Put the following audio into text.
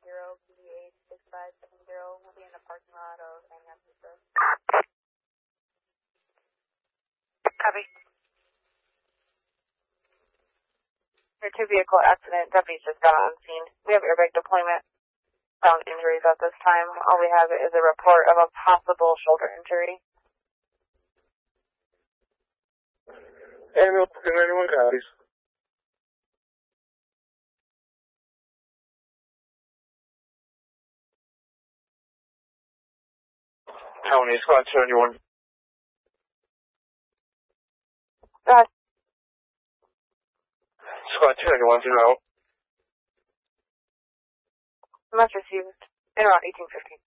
PDA 6570 will be in the parking lot of Antioch Pizza. Copy. Your two-vehicle accident. Deputies just got on scene. We have airbag deployment. Found injuries at this time. All we have is a report of a possible shoulder injury. Ambulance 291 copies. County, Squad 291. Go ahead. Squad 291, zero. Must received in around 1850.